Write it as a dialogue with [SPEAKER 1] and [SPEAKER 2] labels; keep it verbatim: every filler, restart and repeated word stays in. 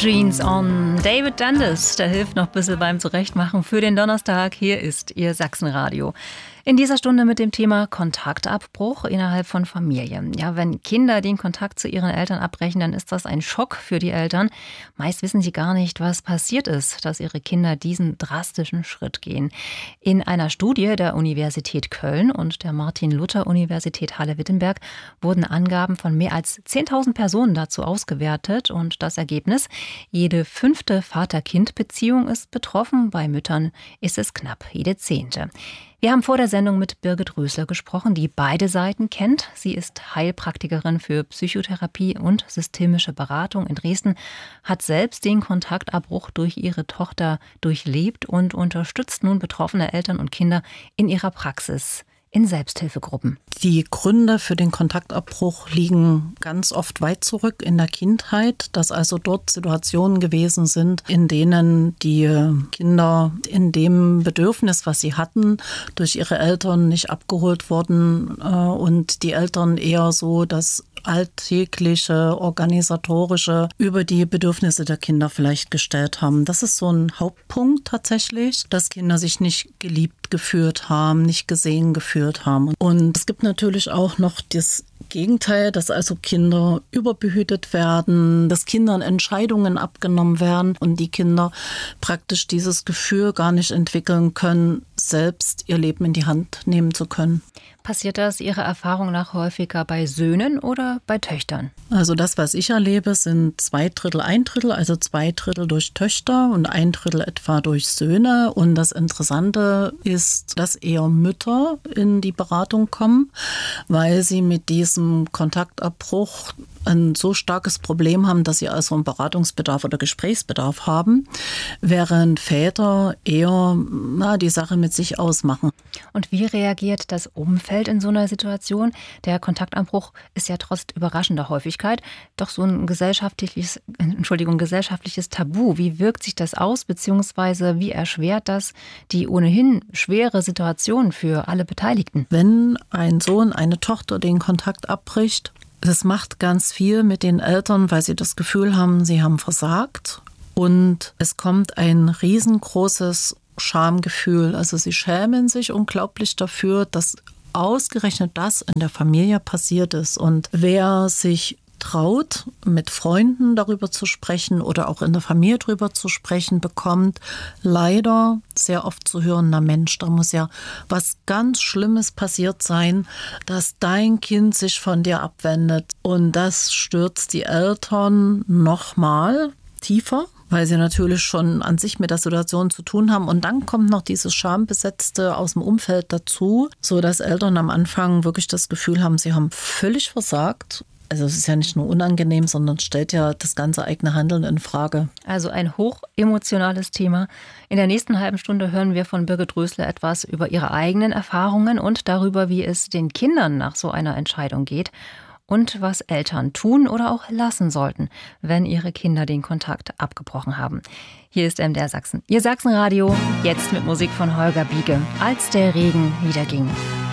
[SPEAKER 1] Jeans on. David Dundas, der hilft noch ein bisschen beim Zurechtmachen für den Donnerstag. Hier ist Ihr Sachsenradio. In dieser Stunde mit dem Thema Kontaktabbruch innerhalb von Familien. Ja, wenn Kinder den Kontakt zu ihren Eltern abbrechen, dann ist das ein Schock für die Eltern. Meist wissen sie gar nicht, was passiert ist, dass ihre Kinder diesen drastischen Schritt gehen. In einer Studie der Universität Köln und der Martin-Luther-Universität Halle-Wittenberg wurden Angaben von mehr als zehntausend Personen dazu ausgewertet. Und das Ergebnis: jede fünfte Vater-Kind-Beziehung ist betroffen. Bei Müttern ist es knapp jede zehnte. Wir haben vor der Sendung mit Birgit Rösler gesprochen, die beide Seiten kennt. Sie ist Heilpraktikerin für Psychotherapie und systemische Beratung in Dresden, hat selbst den Kontaktabbruch durch ihre Tochter durchlebt und unterstützt nun betroffene Eltern und Kinder in ihrer Praxis in Selbsthilfegruppen.
[SPEAKER 2] Die Gründe für den Kontaktabbruch liegen ganz oft weit zurück in der Kindheit, dass also dort Situationen gewesen sind, in denen die Kinder in dem Bedürfnis, was sie hatten, durch ihre Eltern nicht abgeholt wurden und die Eltern eher so das alltägliche, organisatorische über die Bedürfnisse der Kinder vielleicht gestellt haben. Das ist so ein Hauptpunkt tatsächlich, dass Kinder sich nicht geliebt gefühlt haben, nicht gesehen gefühlt haben. Und es gibt natürlich auch noch das Gegenteil, dass also Kinder überbehütet werden, dass Kindern Entscheidungen abgenommen werden und die Kinder praktisch dieses Gefühl gar nicht entwickeln können, selbst ihr Leben in die Hand nehmen zu können.
[SPEAKER 1] Passiert das Ihrer Erfahrung nach häufiger bei Söhnen oder bei Töchtern?
[SPEAKER 2] Also das, was ich erlebe, sind zwei Drittel, ein Drittel, also zwei Drittel durch Töchter und ein Drittel etwa durch Söhne. Und das Interessante ist, dass eher Mütter in die Beratung kommen, weil sie mit diesem Kontaktabbruch ein so starkes Problem haben, dass sie also einen Beratungsbedarf oder Gesprächsbedarf haben, während Väter eher na, die Sache mit sich ausmachen.
[SPEAKER 1] Und wie reagiert das Umfeld in so einer Situation? Der Kontaktabbruch ist ja trotz überraschender Häufigkeit doch so ein gesellschaftliches, Entschuldigung, gesellschaftliches Tabu. Wie wirkt sich das aus, beziehungsweise wie erschwert das die ohnehin schwere Situation für alle Beteiligten?
[SPEAKER 2] Wenn ein Sohn, eine Tochter den Kontakt abbricht, das macht ganz viel mit den Eltern, weil sie das Gefühl haben, sie haben versagt. Und es kommt ein riesengroßes Schamgefühl. Also sie schämen sich unglaublich dafür, dass ausgerechnet das in der Familie passiert ist. Und wer sich traut, mit Freunden darüber zu sprechen oder auch in der Familie darüber zu sprechen, bekommt leider sehr oft zu hören, na Mensch, da muss ja was ganz Schlimmes passiert sein, dass dein Kind sich von dir abwendet. Und das stürzt die Eltern nochmal tiefer, weil sie natürlich schon an sich mit der Situation zu tun haben. Und dann kommt noch dieses Schambesetzte aus dem Umfeld dazu, so dass Eltern am Anfang wirklich das Gefühl haben, sie haben völlig versagt. Also es ist ja nicht nur unangenehm, sondern stellt ja das ganze eigene Handeln in Frage.
[SPEAKER 1] Also ein hochemotionales Thema. In der nächsten halben Stunde hören wir von Birgit Rösler etwas über ihre eigenen Erfahrungen und darüber, wie es den Kindern nach so einer Entscheidung geht und was Eltern tun oder auch lassen sollten, wenn ihre Kinder den Kontakt abgebrochen haben. Hier ist M D R Sachsen. Ihr Sachsenradio, jetzt mit Musik von Holger Biege, als der Regen niederging.